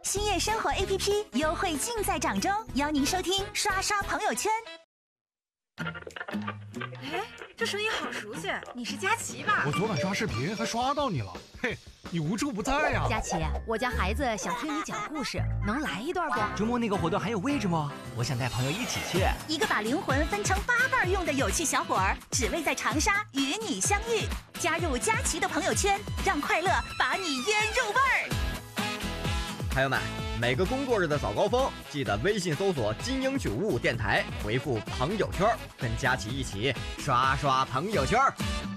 新叶生活 APP 优惠尽在掌中，邀您收听刷刷朋友圈。 哎，这声音好熟悉，你是佳琪吧？ 我昨晚刷视频还刷到你了，嘿，你无处不在呀！ 佳琪，我家孩子想听你讲故事，能来一段不？ 周末那个活动还有位置不？我想带朋友一起去。 一个把灵魂分成8瓣用的有趣小伙儿，只为在长沙与你相遇。加入佳琪的朋友圈，让快乐把你腌入味儿。 朋友们，每个工作日的早高峰，记得微信搜索金鹰955电台，回复朋友圈，跟佳琪一起刷刷朋友圈。